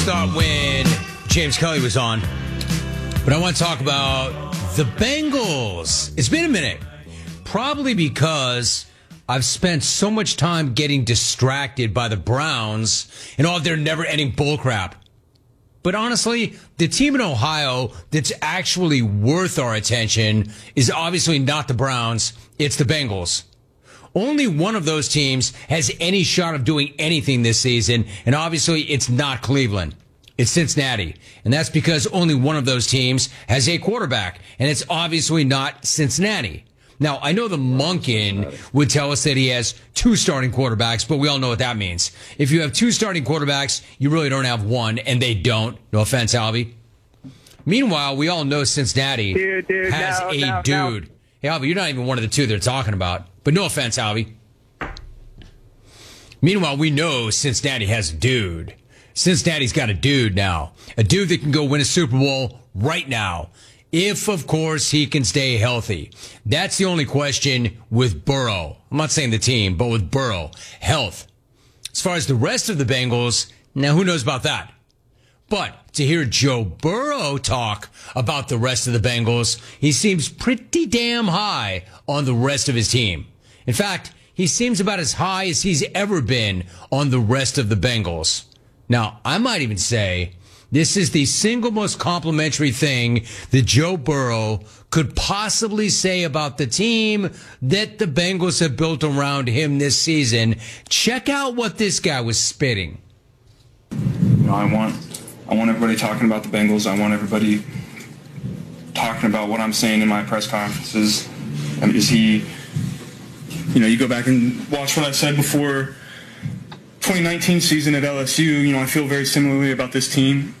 Thought when James Kelly was on, but I want to talk about the Bengals. It's been a minute, probably because I've spent so much time getting distracted by the Browns and all of their never-ending bullcrap. But honestly, the team in Ohio that's actually worth our attention is obviously not the Browns, it's the Bengals. Only one of those teams has any shot of doing anything this season, and obviously it's not Cleveland. It's Cincinnati. And that's because only one of those teams has a quarterback, and it's obviously not Cincinnati. Now, I know the Monken would tell us that he has two starting quarterbacks, but we all know what that means. If you have two starting quarterbacks, you really don't have one, and they don't. No offense, Albie. Meanwhile, we all know Cincinnati has a dude. Hey, Albie, you're not even one of the two they're talking about. But no offense, Albie. Meanwhile, we know Cincinnati has a dude. Cincinnati's got a dude now. A dude that can go win a Super Bowl right now. If, of course, he can stay healthy. That's the only question with Burrow. I'm not saying the team, but with Burrow. Health. As far as the rest of the Bengals, now who knows about that? But to hear Joe Burrow talk about the rest of the Bengals, he seems pretty damn high on the rest of his team. In fact, he seems about as high as he's ever been on the rest of the Bengals. Now, I might even say this is the single most complimentary thing that Joe Burrow could possibly say about the team that the Bengals have built around him this season. Check out what this guy was spitting. I want everybody talking about the Bengals. I want everybody talking about what I'm saying in my press conferences. You go back and watch what I said before 2019 season at LSU. I feel very similarly about this team.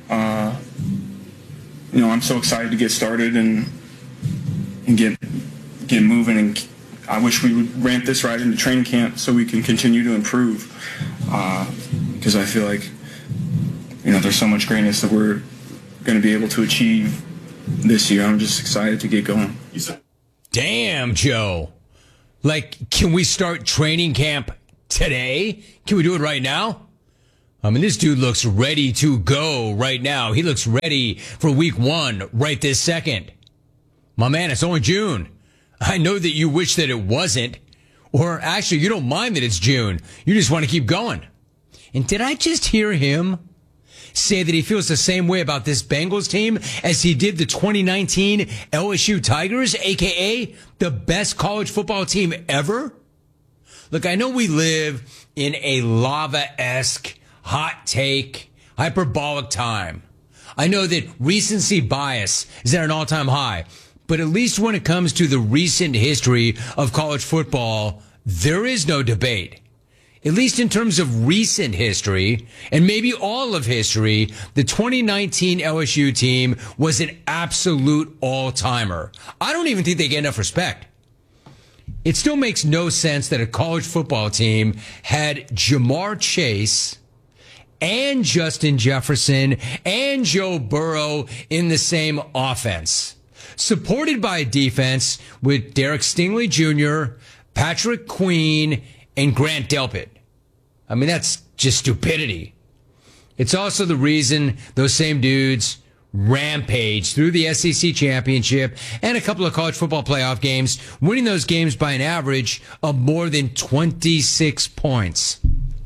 I'm so excited to get started and get moving. And I wish we would ramp this right into training camp so we can continue to improve. Because I feel like there's so much greatness that we're going to be able to achieve this year. I'm just excited to get going. Damn, Joe. Can we start training camp today? Can we do it right now? I mean, this dude looks ready to go right now. He looks ready for week 1 right this second. My man, it's only June. I know that you wish that it wasn't. Or actually, you don't mind that it's June. You just want to keep going. And did I just hear him say that he feels the same way about this Bengals team as he did the 2019 LSU Tigers, a.k.a. the best college football team ever? Look, I know we live in a lava-esque, hot take, hyperbolic time. I know that recency bias is at an all-time high, but at least when it comes to the recent history of college football, there is no debate. At least in terms of recent history, and maybe all of history, the 2019 LSU team was an absolute all-timer. I don't even think they get enough respect. It still makes no sense that a college football team had Jamar Chase and Justin Jefferson and Joe Burrow in the same offense, supported by a defense with Derek Stingley Jr., Patrick Queen, and Grant Delpit. I mean, that's just stupidity. It's also the reason those same dudes rampage through the SEC championship and a couple of college football playoff games, winning those games by an average of more than 26 points.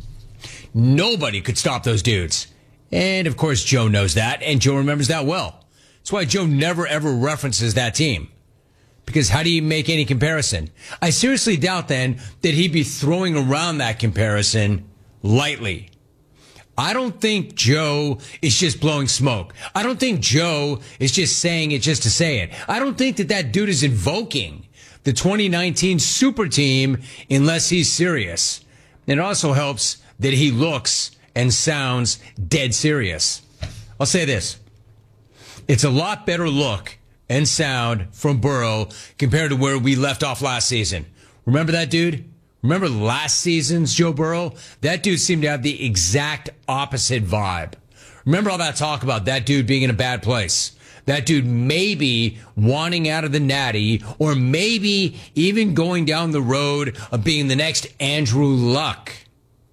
Nobody could stop those dudes. And of course, Joe knows that, and Joe remembers that well. That's why Joe never ever references that team. Because how do you make any comparison? I seriously doubt then that he'd be throwing around that comparison lightly. I don't think Joe is just blowing smoke. I don't think Joe is just saying it just to say it. I don't think that dude is invoking the 2019 super team unless he's serious. And it also helps that he looks and sounds dead serious. I'll say this. It's a lot better look and sound from Burrow compared to where we left off last season. Remember that dude? Remember last season's Joe Burrow? That dude seemed to have the exact opposite vibe. Remember all that talk about that dude being in a bad place? That dude maybe wanting out of the Natty, or maybe even going down the road of being the next Andrew Luck.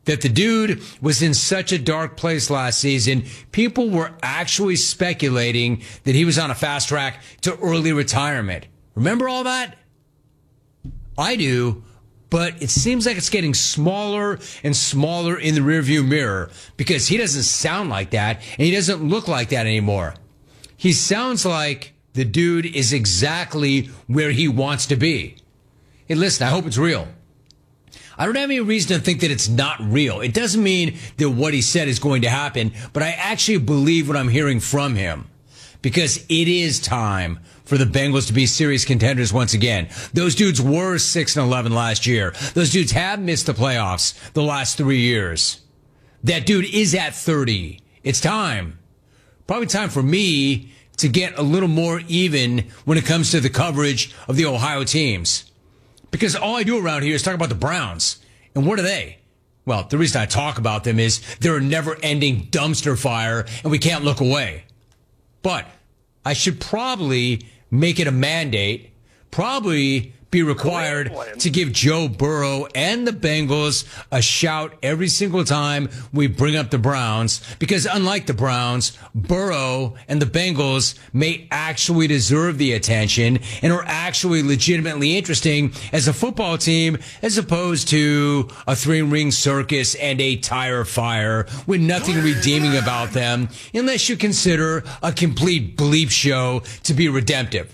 that the dude was in such a dark place last season, people were actually speculating that he was on a fast track to early retirement. Remember all that? I do, but it seems like it's getting smaller and smaller in the rearview mirror because he doesn't sound like that and he doesn't look like that anymore. He sounds like the dude is exactly where he wants to be. Hey, listen, I hope it's real. I don't have any reason to think that it's not real. It doesn't mean that what he said is going to happen, but I actually believe what I'm hearing from him because it is time for the Bengals to be serious contenders once again. Those dudes were 6-11 last year. Those dudes have missed the playoffs the last 3 years. That dude is at 30. It's time. Probably time for me to get a little more even when it comes to the coverage of the Ohio teams. Because all I do around here is talk about the Browns. And what are they? Well, the reason I talk about them is they're a never-ending dumpster fire, and we can't look away. But I should probably make it a mandate, probably be required to give Joe Burrow and the Bengals a shout every single time we bring up the Browns, because unlike the Browns, Burrow and the Bengals may actually deserve the attention and are actually legitimately interesting as a football team as opposed to a three-ring circus and a tire fire with nothing redeeming about them unless you consider a complete bleep show to be redemptive.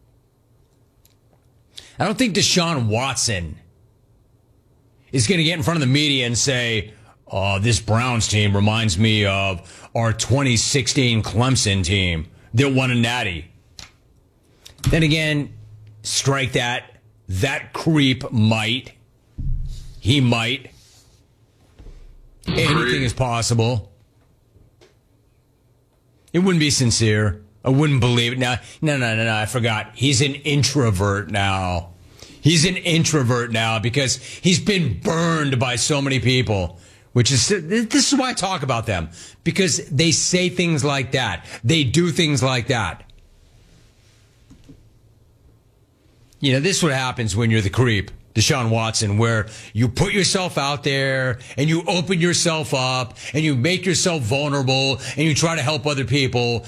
I don't think Deshaun Watson is going to get in front of the media and say, oh, this Browns team reminds me of our 2016 Clemson team that won a natty. Then again, strike that. That creep might. He might. Anything is possible. It wouldn't be sincere. I wouldn't believe it. No, I forgot. He's an introvert now. He's an introvert now because he's been burned by so many people, which is, this is why I talk about them, because they say things like that. They do things like that. You know, this is what happens when you're the creep, Deshaun Watson, where you put yourself out there and you open yourself up and you make yourself vulnerable and you try to help other people.